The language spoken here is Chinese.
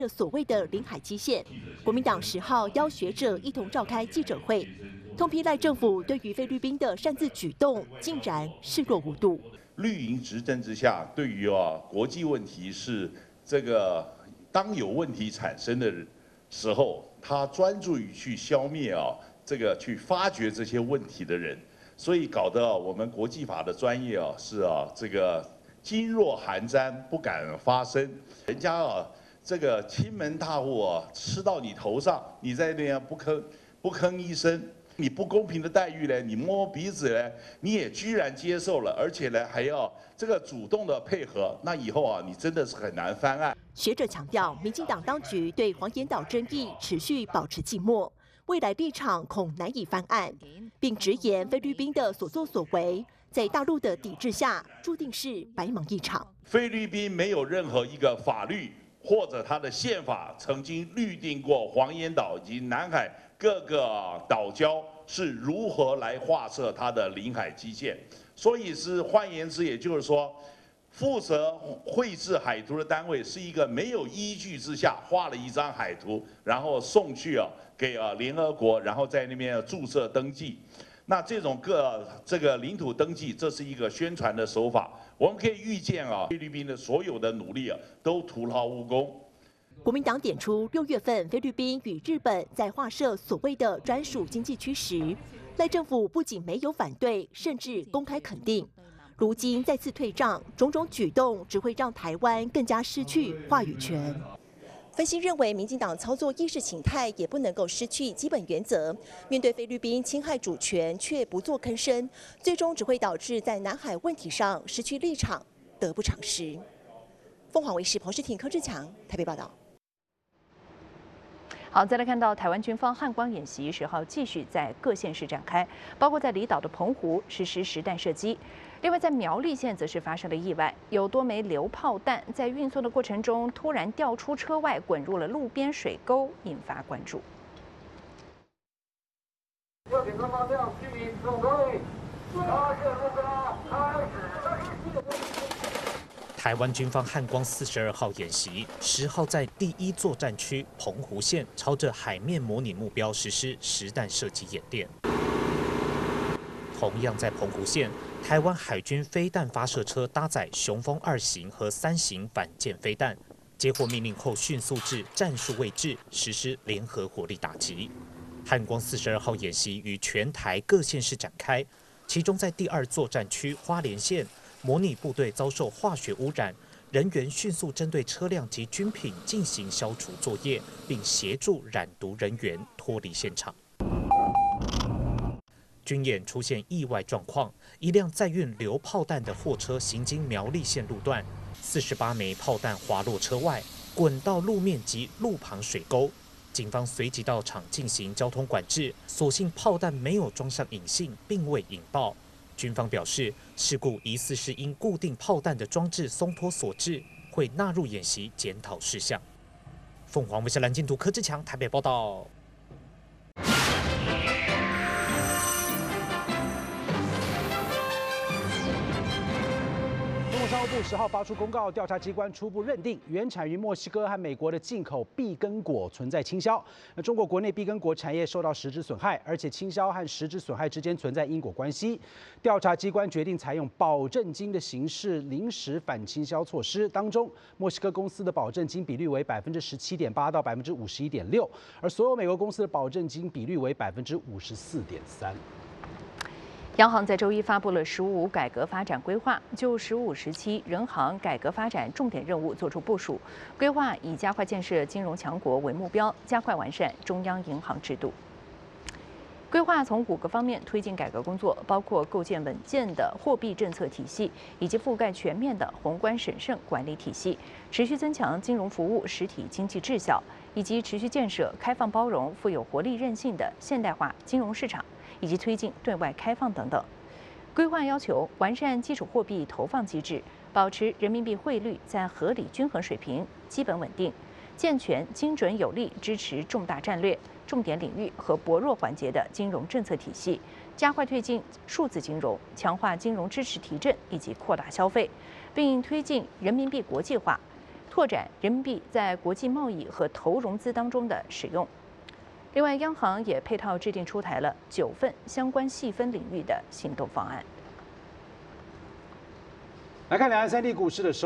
所谓的临海基线。国民党10号邀学者一同召开记者会，痛批赖政府对于菲律宾的擅自举动竟然视若无睹。 绿营执政之下，对于国际问题是这个当有问题产生的时候，他专注于去消灭这个去发掘这些问题的人，所以搞得我们国际法的专业是这个噤若寒蟬，不敢发声。人家这个亲门大户吃到你头上，你在那边不吭一声，你不公平的待遇呢，你摸鼻子呢，你也居然接受了，而且呢还要这个主动的配合，那以后你真的是很难翻案。 学者强调，民进党当局对黄岩岛争议持续保持静默，未来立场恐难以翻案，并直言菲律宾的所作所为，在大陆的抵制下，注定是白忙一场。 菲律宾没有任何一个法律或者它的宪法曾经律定过黄岩岛以及南海各个岛礁是如何来划设它的领海基线，所以换言之，也就是说，负责绘制海图的单位是一个没有依据之下画了一张海图，然后送去给联合国，然后在那边注册登记。那这种这个领土登记，这是一个宣传的手法。我们可以预见菲律宾的所有的努力都徒劳无功。 国民党点出，6月份菲律宾与日本在划设所谓的专属经济区时，赖政府不仅没有反对，甚至公开肯定。如今再次退让，种种举动只会让台湾更加失去话语权。分析认为，民进党操作意识形态也不能够失去基本原则。面对菲律宾侵害主权却不做吭声，最终只会导致在南海问题上失去立场，得不偿失。凤凰卫视彭世廷、柯志强台北报道。 好，再来看到台湾军方汉光演习10号继续在各县市展开，包括在离岛的澎湖实施实弹射击。另外，在苗栗县则是发生了意外，有多枚榴炮弹在运送的过程中突然掉出车外，滚入了路边水沟，引发关注。 右前方方向，居民总动力，发现目标，开始。 台湾军方汉光42号演习10号在第1作战区澎湖县，朝着海面模拟目标实施实弹射击演练。同样在澎湖县，台湾海军飞弹发射车搭载雄风2型和3型反舰飞弹，接获命令后迅速至战术位置实施联合火力打击。汉光42号演习于全台各县市展开，其中在第2作战区花莲县，模拟部队遭受化学污染，人员迅速针对车辆及军品进行消除作业，并协助染毒人员脱离现场。军演出现意外状况，一辆载运榴炮弹的货车行经苗栗县路段，48枚炮弹滑落车外，滚到路面及路旁水沟。警方随即到场进行交通管制，所幸炮弹没有装上引信，并未引爆。军方表示，事故疑似是因固定炮弹的装置松脱所致，会纳入演习检讨事项。凤凰卫视蓝镜图柯志强台北报道。 商务部10号发出公告，调查机关初步认定原产于墨西哥和美国的进口碧根果存在倾销。那中国国内碧根果产业受到实质损害，而且倾销和实质损害之间存在因果关系。调查机关决定采用保证金的形式临时反倾销措施，当中墨西哥公司的保证金比率为17.8%到51.6%，而所有美国公司的保证金比率为54.3%。 央行在周一发布了“十五五”改革发展规划，就“十五”时期人行改革发展重点任务作出部署。规划以加快建设金融强国为目标，加快完善中央银行制度。规划从5个方面推进改革工作，包括构建稳健的货币政策体系，以及覆盖全面的宏观审慎管理体系，持续增强金融服务实体经济质效，以及持续建设开放包容、富有活力韧性的现代化金融市场。以及推进对外开放等等。规划要求完善基础货币投放机制，保持人民币汇率在合理均衡水平，基本稳定，健全精准有力支持重大战略、重点领域和薄弱环节的金融政策体系，加快推进数字金融，强化金融支持提振以及扩大消费，并推进人民币国际化。 拓展人民币在国际贸易和投融资当中的使用。另外，央行也配套制定出台了9份相关细分领域的行动方案。 来看两岸3地股市的收。